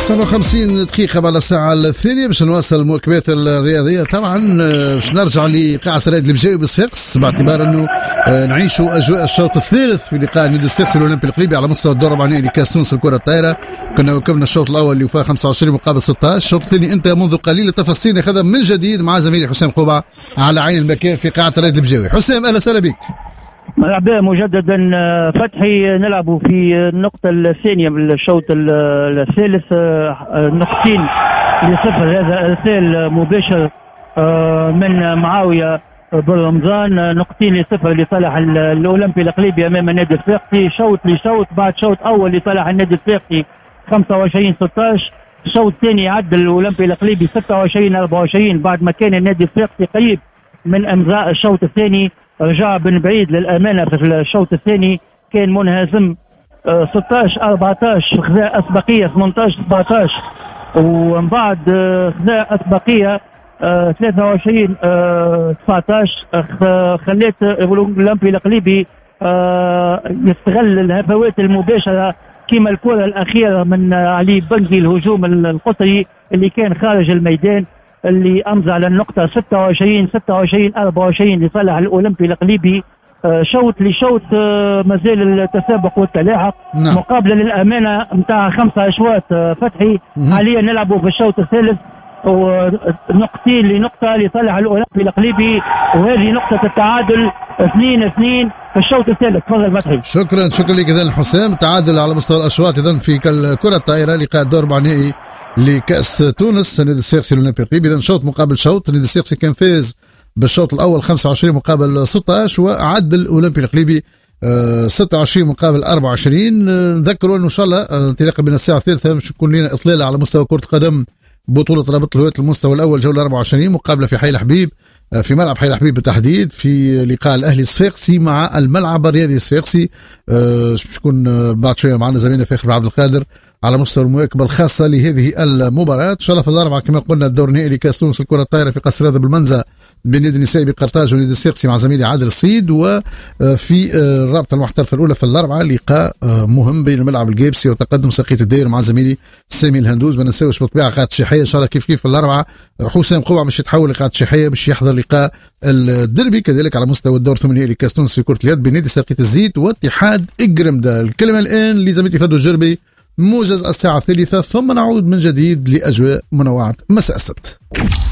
57 دقيقة بعد الساعة الثانية باش نواصل المواكبات الرياضية. طبعا باش نرجع لقاعة الرائد البجاوي بصفاقس باعتبار انه نعيشوا اجواء الشوط الثالث في لقاء نادي صفاقس الاولمبي القليبي على مستوى الدور الرباعي لكاس تونس لكرة الطائرة. كنا واكبنا الشوط الاول اللي وفاه 25 مقابل 16. الشوط الثاني انت منذ قليل التفاصيل ناخذها من جديد مع زميلي حسام قبع على عين المكان في قاعة الرائد البجاوي. حسام اهلا وسهلا بك. مرحبا مجددا فتحي. نلعب في النقطة الثانية من الشوط الثالث، نقطتين لصفر. هذا ارسال مباشر من معاوية بالرمضان، نقطتين لصفر لصالح الاولمبي القليبي امام النادي الصفاقسي. شوط لشوط بعد شوط اول لصالح النادي الصفاقسي 25-16. الشوط الثاني عدل الاولمبي القليبي 26-24 بعد ما كان النادي الصفاقسي قريب من امضاء الشوط الثاني. رجع بن بعيد للأمانة في الشوط الثاني، كان منهزم 16-14 خذا أسبقية 18-17 ومن بعد خذا أسبقية 23-19 خليت الأولمبي القليبي يستغل الهفوات المباشرة كما الكرة الأخيرة من علي بنجي الهجوم القطري اللي كان خارج الميدان اللي أمضى على النقطة 26-24 لصالح الأولمبي القليبي. شوط لشوط مازال التسابق والتلاحق. نعم. مقابلة للأمانة متاع 5 أشواط فتحي. حاليا نلعبوا في الشوط الثالث ونقطتين لنقطة لصالح الأولمبي القليبي، وهذه نقطة التعادل 2-2 في الشوط الثالث. تفضل فتحي. شكرا لك إذن حسام. تعادل على مستوى الأشواط إذن في كرة الطائرة لقاء الدور ربع نهائي لكأس تونس. نادي الصفاقسي الأولمبي القليبي إذن شوط مقابل شوط. نادي الصفاقسي كان فاز بالشوط الأول 25 مقابل 16 وعدل الأولمبي القليبي 26 مقابل 24. نذكروا أنه إن شاء الله انطلاقا من الساعة الثالثة مش يكون لنا إطلالة على مستوى كرة قدم بطولة رابطة الهواة المستوى الأول جولة 24 مقابلة في حي الحبيب، في ملعب حي الحبيب بالتحديد، في لقاء الأهلي الصفاقسي مع الملعب الرياضي الصفاقسي. تكون بعد شوية معنا زميلنا فاخر عبد القادر على مستوى المواكبة الخاصة لهذه المباراة. إن شاء الله في الأربعاء كما قلنا الدور النهائي لكأس تونس الكرة الطائرة في قصر هذا بالمنزه بين نادي النسائي بقرطاج ونادي الصفاقسي مع زميلي عادل الصيد. وفي الرابطة المحترفة الأولى في الأربعاء لقاء مهم بين الملعب الجيبسي وتقدم ساقية الدير مع زميلي سامي الهندوز. ما ننساوش بالطبيعة قاعة الشيحية إن شاء الله كيف في الأربعاء حسام قبع مش يتحول لقاعة الشيحية باش يحضر لقاء الدربي كذلك على مستوى الدور الثمانية لكأس تونس في كرة اليد بين نادي ساقية الزيت واتحاد إجرمدا. الكلمة الآن لزميلتي فادو الجربي، موجز الساعة الثالثة ثم نعود من جديد لأجواء منوعة مساء السبت.